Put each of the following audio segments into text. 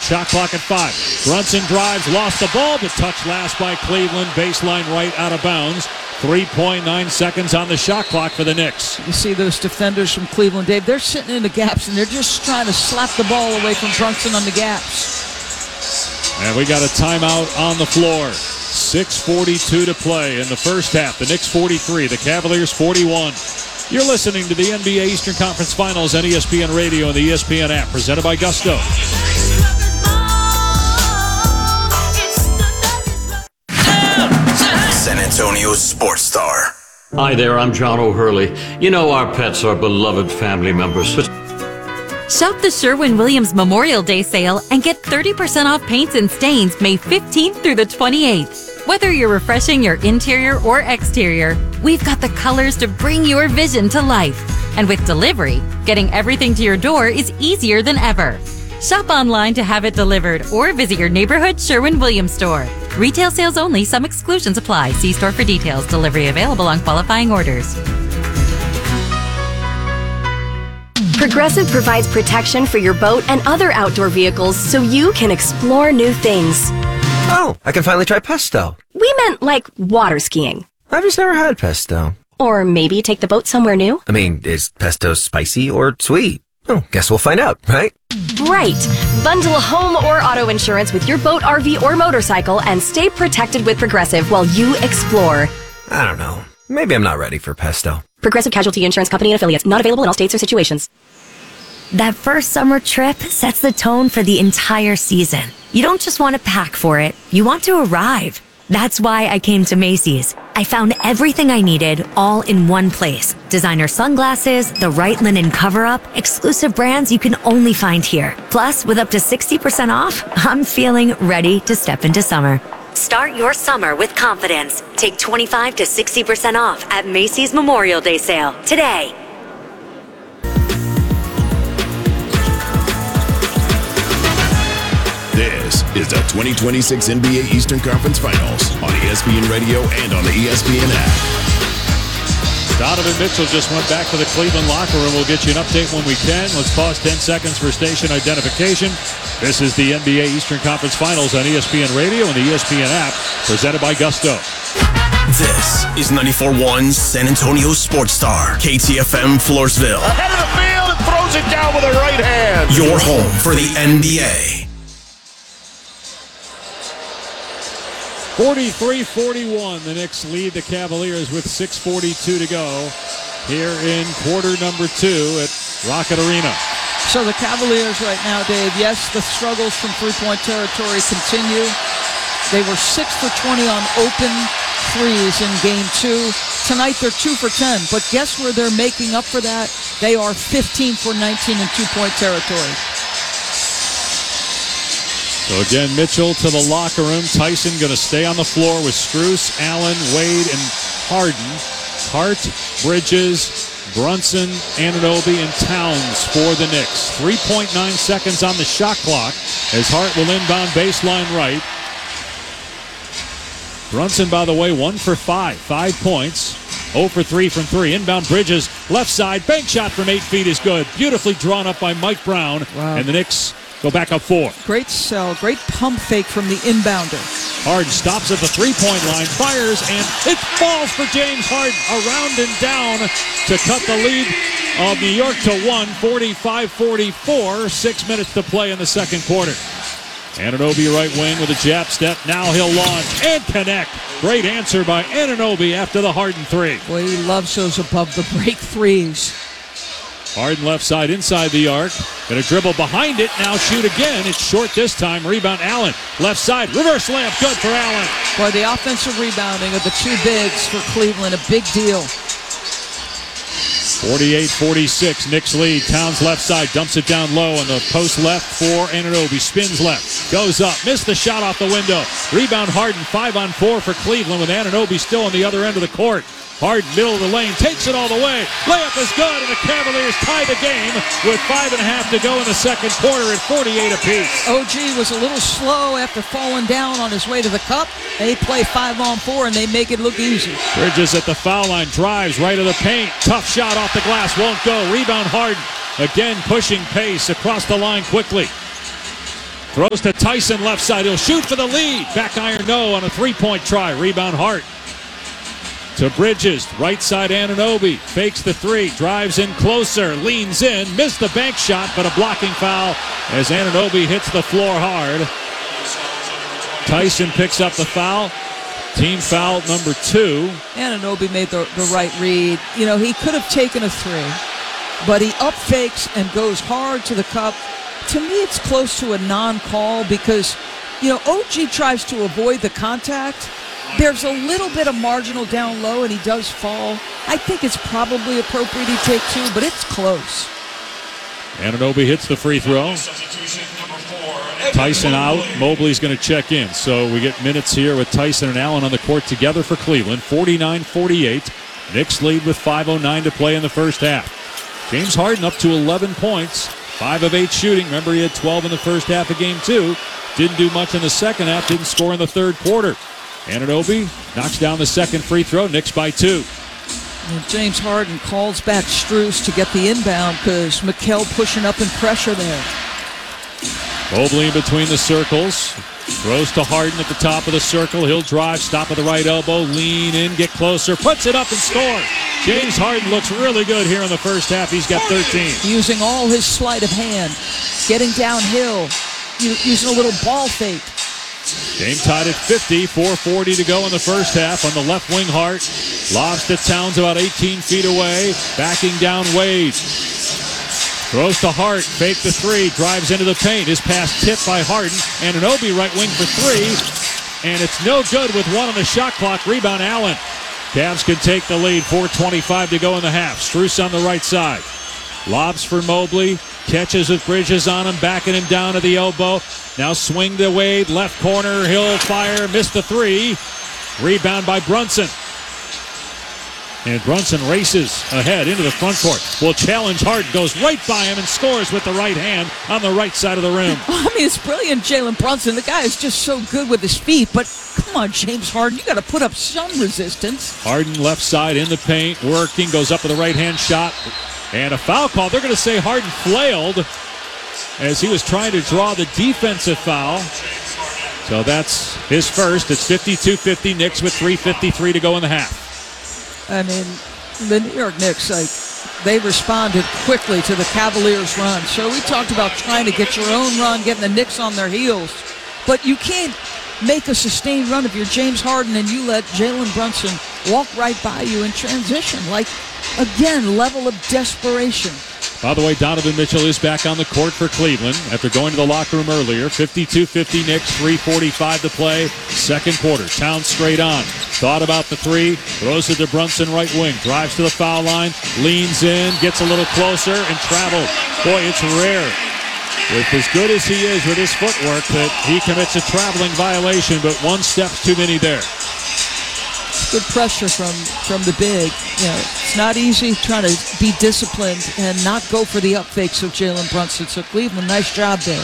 Shot clock at 5. Brunson drives, lost the ball, but touched last by Cleveland. Baseline right, out of bounds. 3.9 seconds on the shot clock for the Knicks. You see those defenders from Cleveland, Dave, they're sitting in the gaps, and they're just trying to slap the ball away from Brunson on the gaps. And we got a timeout on the floor. 6:42 to play in the first half. The Knicks 43, the Cavaliers 41. You're listening to the NBA Eastern Conference Finals on ESPN Radio and the ESPN app, presented by Gusto. San Antonio Sports Star. Hi there, I'm John O'Hurley. You know our pets are beloved family members. Shop the Sherwin-Williams Memorial Day sale and get 30% off paints and stains May 15th through the 28th. Whether you're refreshing your interior or exterior, we've got the colors to bring your vision to life. And with delivery, getting everything to your door is easier than ever. Shop online to have it delivered or visit your neighborhood Sherwin-Williams store. Retail sales only. Some exclusions apply. See store for details. Delivery available on qualifying orders. Progressive provides protection for your boat and other outdoor vehicles so you can explore new things. Oh, I can finally try pesto. We meant like water skiing. I've just never had pesto. Or maybe take the boat somewhere new. I mean, is pesto spicy or sweet? Oh, guess we'll find out, right? Right. Bundle home or auto insurance with your boat, RV, or motorcycle and stay protected with Progressive while you explore. I don't know. Maybe I'm not ready for pesto. Progressive Casualty Insurance Company and affiliates. Not available in all states or situations. That first summer trip sets the tone for the entire season. You don't just want to pack for it. You want to arrive. That's why I came to Macy's. I found everything I needed all in one place. Designer sunglasses, the right linen cover-up, exclusive brands you can only find here. Plus, with up to 60% off, I'm feeling ready to step into summer. Start your summer with confidence. Take 25 to 60% off at Macy's Memorial Day sale today. This is the 2026 NBA Eastern Conference Finals on ESPN Radio and on the ESPN app. Donovan Mitchell just went back to the Cleveland locker room. We'll get you an update when we can. Let's pause 10 seconds for station identification. This is the NBA Eastern Conference Finals on ESPN Radio and the ESPN app, presented by Gusto. This is 94.1 San Antonio Sports Star, KTFM Floresville. Ahead of the field and throws it down with a right hand. Your home for the NBA. 43-41, the Knicks lead the Cavaliers with 6:42 to go here in quarter number 2 at Rocket Arena. So the Cavaliers right now, Dave, yes, the struggles from three-point territory continue. They were 6 for 20 on open threes in game 2. Tonight they're 2 for 10, but guess where they're making up for that? They are 15 for 19 in two-point territory. So again, Mitchell to the locker room. Tyson going to stay on the floor with Strus, Allen, Wade, and Harden. Hart, Bridges, Brunson, Anunoby, and Towns for the Knicks. 3.9 seconds on the shot clock as Hart will inbound baseline right. Brunson, by the way, 1 for 5. 5 points. 0 for 3 from 3. Inbound Bridges, left side. Bank shot from 8 feet is good. Beautifully drawn up by Mike Brown. Wow. And the Knicks go back up 4. Great sell, great pump fake from the inbounder. Harden stops at the three-point line, fires, and it falls for James Harden. Around and down to cut the lead of New York to 1, 45-44. 6 minutes to play in the second quarter. Anunoby right wing with a jab step. Now he'll launch and connect. Great answer by Anunoby after the Harden 3. Boy, he loves those above the break threes. Harden left side inside the arc. Going to dribble behind it. Now shoot again. It's short this time. Rebound Allen. Left side. Reverse layup. Good for Allen. Boy, the offensive rebounding of the two bigs for Cleveland, a big deal. 48-46. Knicks lead. Towns left side. Dumps it down low on the post left for Anunoby. Spins left. Goes up. Missed the shot off the window. Rebound Harden. 5-on-4 for Cleveland with Anunoby still on the other end of the court. Harden, middle of the lane, takes it all the way. Layup is good, and the Cavaliers tie the game with 5.5 to go in the second quarter at 48 apiece. OG was a little slow after falling down on his way to the cup. They play 5-on-4, and they make it look easy. Bridges at the foul line, drives right of the paint. Tough shot off the glass, won't go. Rebound Harden. Again, pushing pace across the line quickly. Throws to Tyson left side. He'll shoot for the lead. Back iron no on a three-point try. Rebound Hart. To Bridges. Right side Anunoby. Fakes the three. Drives in closer. Leans in. Missed the bank shot, but a blocking foul as Anunoby hits the floor hard. Tyson picks up the foul. Team foul number 2. Anunoby made the right read. You know, he could have taken a three, but he up fakes and goes hard to the cup. To me, it's close to a non-call because, you know, OG tries to avoid the contact. There's a little bit of marginal down low, and he does fall. I think it's probably appropriate he take 2, but it's close. Anunoby hits the free throw. Tyson out. Mobley's going to check in. So we get minutes here with Tyson and Allen on the court together for Cleveland. 49-48. Knicks lead with 5:09 to play in the first half. James Harden up to 11 points. 5 of 8 shooting. Remember, he had 12 in the first half of game 2. Didn't do much in the second half. Didn't score in the third quarter. Anunoby knocks down the second free throw. Knicks by 2. And James Harden calls back Strus to get the inbound because Mikal pushing up in pressure there. Mobley in between the circles. Throws to Harden at the top of the circle. He'll drive, stop at the right elbow, lean in, get closer, puts it up and scores. James Harden looks really good here in the first half. He's got 13. Using all his sleight of hand, getting downhill, using a little ball fake. Game tied at 50, 4:40 to go in the first half. On the left wing, Hart lobs to Towns about 18 feet away, backing down Wade. Throws to Hart, fake the three, drives into the paint. His pass tipped by Harden. Anunoby right wing for 3, and it's no good with 1 on the shot clock. Rebound Allen. Cavs can take the lead, 4:25 to go in the half. Strus on the right side. Lobs for Mobley, catches with Bridges on him, backing him down to the elbow. Now swing to Wade, left corner, he'll fire, missed the 3. Rebound by Brunson. And Brunson races ahead into the front court. Will challenge Harden, goes right by him and scores with the right hand on the right side of the rim. I mean, it's brilliant, Jalen Brunson. The guy is just so good with his feet, but come on, James Harden, you got to put up some resistance. Harden left side in the paint, working, goes up with a right-hand shot. And a foul call. They're going to say Harden flailed as he was trying to draw the defensive foul. So that's his first. It's 52-50 Knicks with 3:53 to go in the half. I mean, the New York Knicks, they responded quickly to the Cavaliers' run. So we talked about trying to get your own run, getting the Knicks on their heels. But you can't make a sustained run if you're James Harden and you let Jalen Brunson walk right by you in transition. Like, again, level of desperation. By the way, Donovan Mitchell is back on the court for Cleveland after going to the locker room earlier. 52-50 Knicks, 3:45 to play, second quarter. Towns straight on. Thought about the 3, throws it to Brunson right wing, drives to the foul line, leans in, gets a little closer, and traveled. Boy, it's rare, with as good as he is with his footwork, that he commits a traveling violation, but 1 step's too many there. Good pressure from the big. You know, it's not easy trying to be disciplined and not go for the up fakes of Jalen Brunson. So Cleveland, nice job there.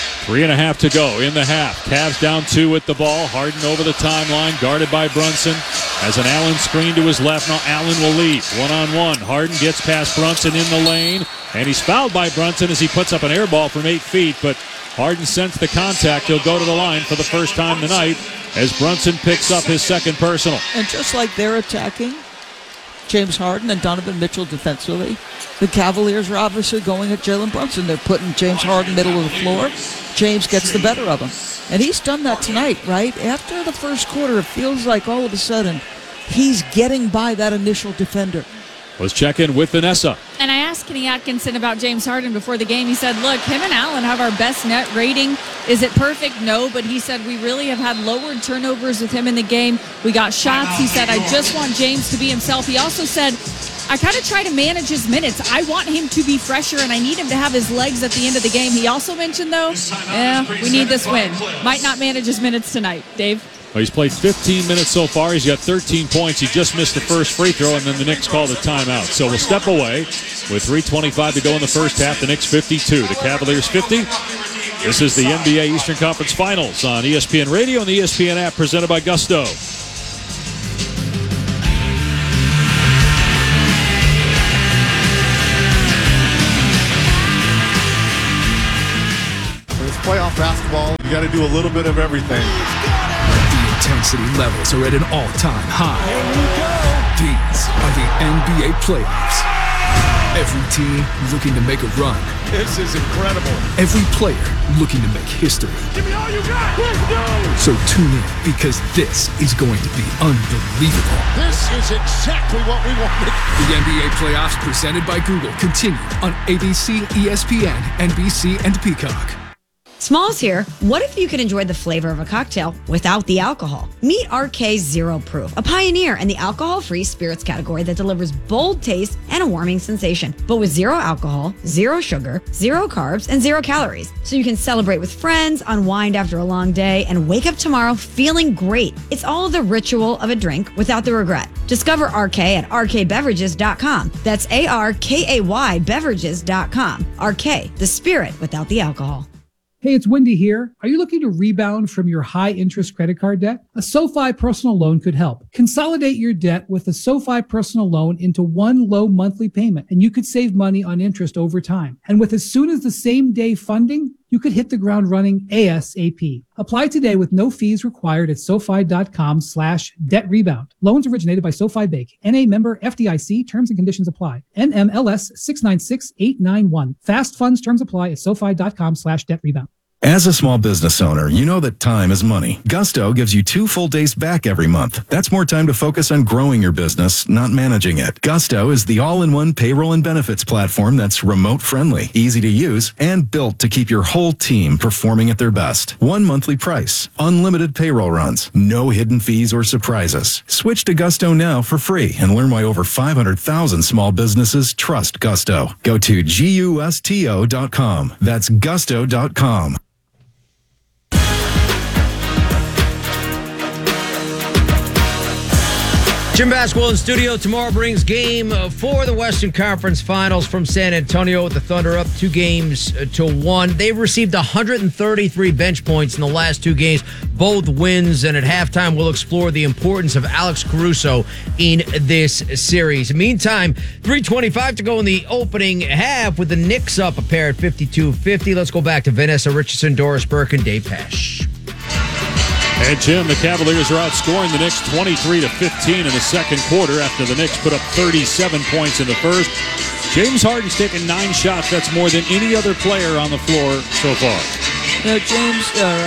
3.5 to go in the half. Cavs down 2 with the ball. Harden over the timeline, guarded by Brunson. Has an Allen screen to his left. Now Allen will lead. 1-on-1. Harden gets past Brunson in the lane, and he's fouled by Brunson as he puts up an air ball from 8 feet. But Harden sensed the contact. He'll go to the line for the first time tonight as Brunson picks up his second personal. And just like they're attacking James Harden and Donovan Mitchell defensively, the Cavaliers are obviously going at Jalen Brunson. They're putting James Harden middle of the floor. James gets the better of him. And he's done that tonight, right? After the first quarter, it feels like all of a sudden he's getting by that initial defender. Let's check in with Vanessa. And I asked Kenny Atkinson about James Harden before the game. He said, look, him and Allen have our best net rating. Is it perfect? No, but he said we really have had lowered turnovers with him in the game. We got shots. He said, I just want James to be himself. He also said, I kind of try to manage his minutes. I want him to be fresher, and I need him to have his legs at the end of the game. He also mentioned, though, we need this win. Might not manage his minutes tonight. Dave? Well, he's played 15 minutes so far. He's got 13 points. He just missed the first free throw, and then the Knicks called a timeout. So we'll step away with 3:25 to go in the first half. The Knicks 52, the Cavaliers 50. This is the NBA Eastern Conference Finals on ESPN Radio and the ESPN app, presented by Gusto. Playoff basketball You got to do a little bit of everything. The intensity levels are at an all-time high. These are the NBA playoffs. Every team looking to make a run. This is incredible. Every player looking to make history. Give me all you got. Let's go. So tune in, because this is going to be unbelievable. This is exactly what we wanted. The NBA playoffs presented by Google continue on ABC, ESPN, NBC, and Peacock. Smalls here. What if you could enjoy the flavor of a cocktail without the alcohol? Meet RK Zero Proof, a pioneer in the alcohol-free spirits category that delivers bold taste and a warming sensation, but with zero alcohol, zero sugar, zero carbs, and zero calories. So you can celebrate with friends, unwind after a long day, and wake up tomorrow feeling great. It's all the ritual of a drink without the regret. Discover RK at rkbeverages.com. That's ARKAY beverages.com. RK, the spirit without the alcohol. Hey, it's Wendy here. Are you looking to rebound from your high-interest credit card debt? A SoFi personal loan could help. Consolidate your debt with a SoFi personal loan into one low monthly payment, and you could save money on interest over time. And with as soon as the same day funding, you could hit the ground running ASAP. Apply today with no fees required at SoFi.com/debt rebound. Loans originated by SoFi Bank. NA member FDIC. Terms and conditions apply. NMLS 696891. Fast funds terms apply at SoFi.com/debt rebound. As a small business owner, you know that time is money. Gusto gives you 2 full days back every month. That's more time to focus on growing your business, not managing it. Gusto is the all-in-one payroll and benefits platform that's remote-friendly, easy to use, and built to keep your whole team performing at their best. One monthly price, unlimited payroll runs, no hidden fees or surprises. Switch to Gusto now for free and learn why over 500,000 small businesses trust Gusto. Go to gusto.com. That's gusto.com. Jim Basketball in studio. Tomorrow brings game 4 of the Western Conference Finals from San Antonio, with the Thunder up 2-1. They've received 133 bench points in the last 2 games, both wins, and at halftime we'll explore the importance of Alex Caruso in this series. Meantime, 3:25 to go in the opening half, with the Knicks up a pair at 52-50. Let's go back to Vanessa Richardson, Doris Burke, and Dave Pesch. And Jim, the Cavaliers are outscoring the Knicks 23-15 in the second quarter after the Knicks put up 37 points in the first. James Harden's taken 9 shots. That's more than any other player on the floor so far. James,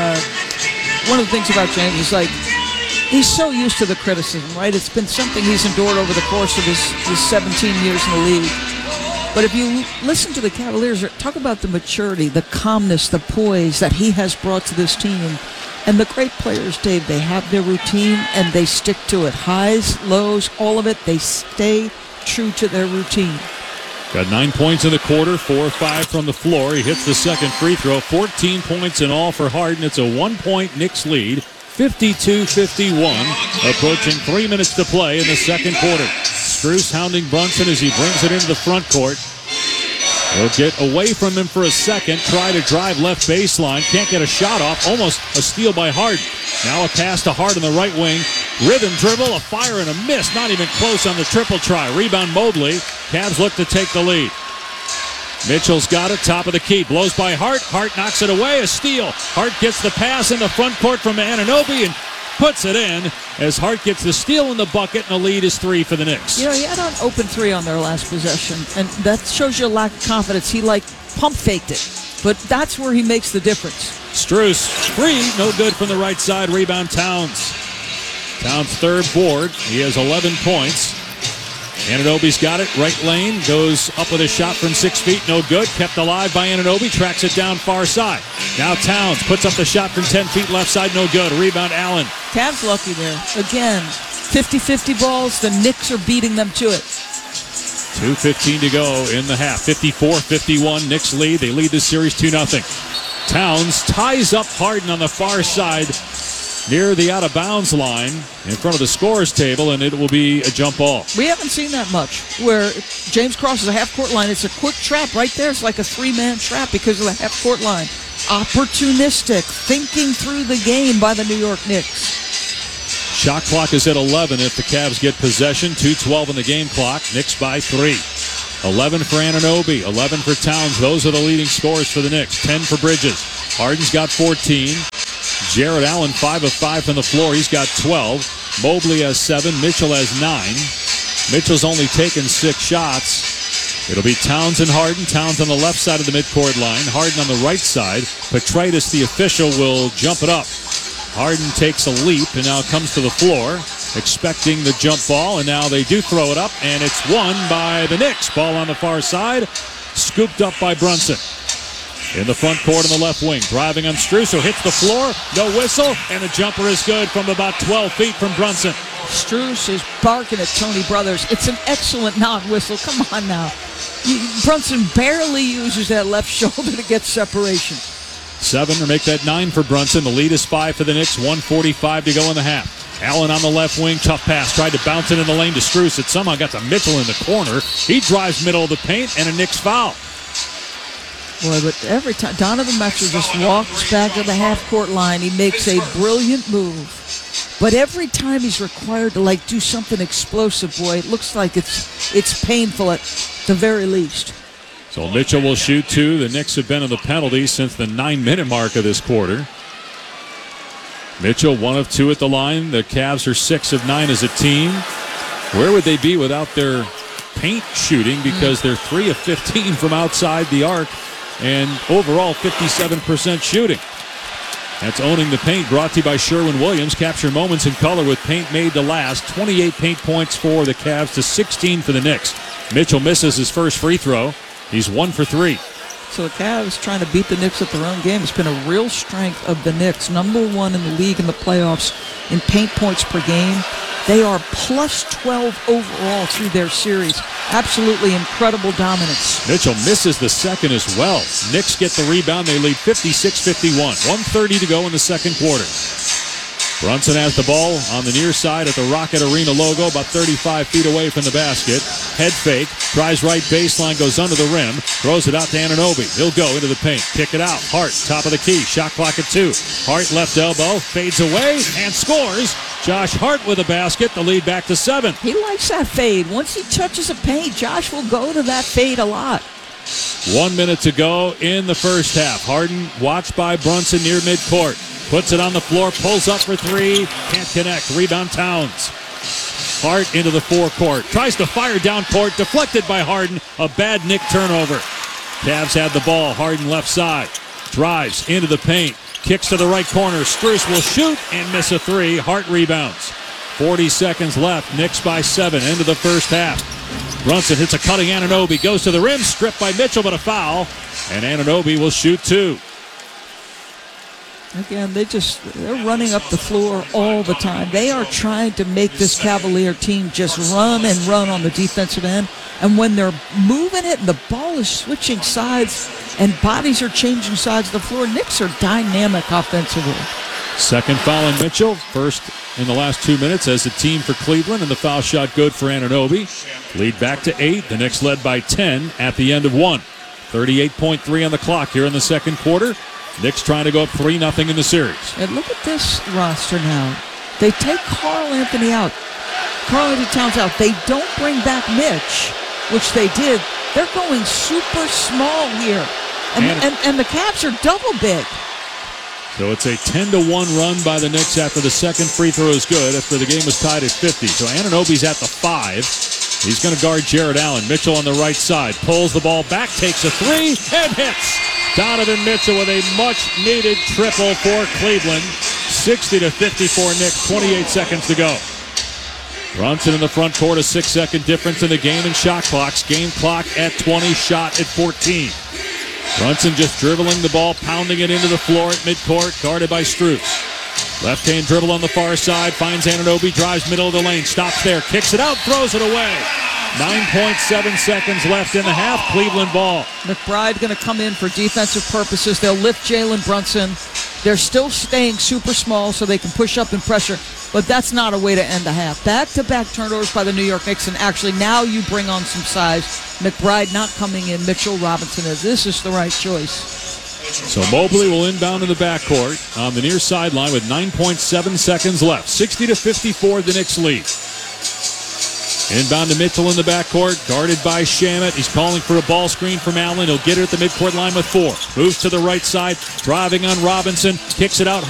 one of the things about James is, like, he's so used to the criticism, right? It's been something he's endured over the course of his 17 years in the league. But if you listen to the Cavaliers, talk about the maturity, the calmness, the poise that he has brought to this team. And the great players, Dave, they have their routine and they stick to it. Highs, lows, all of it, they stay true to their routine. Got 9 points in the quarter, 4-5 from the floor. He hits the second free throw. 14 points in all for Harden. It's a 1-point Knicks lead, 52-51. Approaching 3 minutes to play in the second quarter. Strus hounding Brunson as he brings it into the front court. He'll get away from him for a second, try to drive left baseline, can't get a shot off, almost a steal by Harden. Now a pass to Harden on the right wing, rhythm dribble, a fire and a miss, not even close on the triple try. Rebound Mobley, Cavs look to take the lead. Mitchell's got it, top of the key, blows by Hart, Hart knocks it away, a steal. Hart gets the pass in the front court from Anunoby and puts it in as Hart gets the steal in the bucket, and the lead is 3 for the Knicks. You know, he had an open 3 on their last possession, and that shows you a lack of confidence. He, pump faked it, but that's where he makes the difference. Strus, free, no good from the right side. Rebound Towns. Towns' third board. He has 11 points. Anunoby's got it, right lane, goes up with a shot from 6 feet, no good. Kept alive by Anunoby, tracks it down far side. Now Towns puts up the shot from 10 feet left side, no good. Rebound Allen. Cavs lucky there. Again, 50-50 balls, the Knicks are beating them to it. 2:15 to go in the half. 54-51, Knicks lead. They lead this series 2-0. Towns ties up Harden on the far side near the out-of-bounds line in front of the scorer's table, and it will be a jump ball. We haven't seen that much, where James crosses a half-court line. It's a quick trap right there. It's like a 3-man trap because of the half-court line. Opportunistic, thinking through the game by the New York Knicks. Shot clock is at 11 if the Cavs get possession. 2:12 in the game clock. Knicks by 3. 11 for Anunoby, 11 for Towns. Those are the leading scorers for the Knicks. 10 for Bridges. Harden's got 14. Jared Allen, 5 of 5 from the floor. He's got 12. Mobley has 7. Mitchell has 9. Mitchell's only taken 6 shots. It'll be Towns and Harden. Towns on the left side of the midcourt line. Harden on the right side. Petraitis, the official, will jump it up. Harden takes a leap and now comes to the floor, expecting the jump ball, and now they do throw it up, and it's won by the Knicks. Ball on the far side, scooped up by Brunson. In the front court on the left wing, driving on Strus, who hits the floor, no whistle, and the jumper is good from about 12 feet from Brunson. Strus is barking at Tony Brothers. It's an excellent non-whistle. Come on now. Brunson barely uses that left shoulder to get separation. 7 or make that 9 for Brunson. The lead is 5 for the Knicks. 1:45 to go in the half. Allen on the left wing, tough pass. Tried to bounce it in the lane to Strus. It somehow got to Mitchell in the corner. He drives middle of the paint, and a Knicks foul. Boy, but every time Donovan Mitchell just walks back to the half-court line, he makes a brilliant move. But every time he's required to do something explosive, boy, it looks like it's painful at the very least. So Mitchell will shoot 2. The Knicks have been in the penalties since the 9-minute mark of this quarter. Mitchell 1 of 2 at the line. The Cavs are 6 of 9 as a team. Where would they be without their paint shooting? Because they're 3 of 15 from outside the arc and overall 57% shooting. That's owning the paint, brought to you by Sherwin-Williams. Capture moments in color with paint made to last. 28 paint points for the Cavs to 16 for the Knicks. Mitchell misses his first free throw. He's 1 for 3. So the Cavs trying to beat the Knicks at their own game. It's been a real strength of the Knicks. Number 1 in the league in the playoffs in paint points per game. They are plus 12 overall through their series. Absolutely incredible dominance. Mitchell misses the second as well. Knicks get the rebound. They lead 56-51. 1:30 to go in the second quarter. Brunson has the ball on the near side at the Rocket Arena logo, about 35 feet away from the basket. Head fake, tries right baseline, goes under the rim, throws it out to Anunoby. He'll go into the paint, kick it out. Hart, top of the key, shot clock at 2. Hart left elbow, fades away, and scores. Josh Hart with a basket, the lead back to 7. He likes that fade. Once he touches the paint, Josh will go to that fade a lot. 1 minute to go in the first half. Harden watched by Brunson near midcourt. Puts it on the floor, pulls up for 3, can't connect. Rebound Towns. Hart into the forecourt. Tries to fire down court, deflected by Harden. A bad Knick turnover. Cavs had the ball. Harden left side. Drives into the paint. Kicks to the right corner. Strus will shoot and miss a 3. Hart rebounds. 40 seconds left. Knicks by 7. End of the first half. Brunson hits a cutting Anunoby. Goes to the rim. Stripped by Mitchell, but a foul. And Anunoby will shoot 2. Again, they're running up the floor all the time. They are trying to make this Cavalier team just run and run on the defensive end. And when they're moving it and the ball is switching sides and bodies are changing sides of the floor, Knicks are dynamic offensively. Second foul on Mitchell. First in the last 2 minutes as a team for Cleveland, and the foul shot good for Anunoby. Lead back to 8. The Knicks led by 10 at the end of 1. 38.3 on the clock here in the second quarter. Knicks trying to go up 3-0 in the series. And look at this roster now. They take Karl Anthony Towns out. They don't bring back Mitch, which they did. They're going super small here. And the Cavs are double big. So it's a 10-1 run by the Knicks after the second free throw is good after the game was tied at 50. So Anunoby's at the 5. He's going to guard Jared Allen. Mitchell on the right side. Pulls the ball back, takes a 3, and hits. Donovan Mitchell with a much-needed triple for Cleveland. 60-54 Knicks, 28 seconds to go. Brunson in the front court, a 6-second difference in the game and shot clocks. Game clock at 20, shot at 14. Brunson just dribbling the ball, pounding it into the floor at midcourt, guarded by Strus. Left-hand dribble on the far side, finds Anunoby, drives middle of the lane, stops there, kicks it out, throws it away. 9.7 seconds left in the half. Cleveland ball. McBride going to come in for defensive purposes. They'll lift Jalen Brunson. They're still staying super small so they can push up and pressure, but that's not a way to end the half. Back-to-back turnovers by the New York Knicks, and actually now you bring on some size. McBride not coming in. Mitchell Robinson is. This is the right choice. So Mobley will inbound in the backcourt on the near sideline with 9.7 seconds left. 60-54, the Knicks lead. Inbound to Mitchell in the backcourt, guarded by Shamet. He's calling for a ball screen from Allen. He'll get it at the midcourt line with 4. Moves to the right side, driving on Robinson, kicks it out.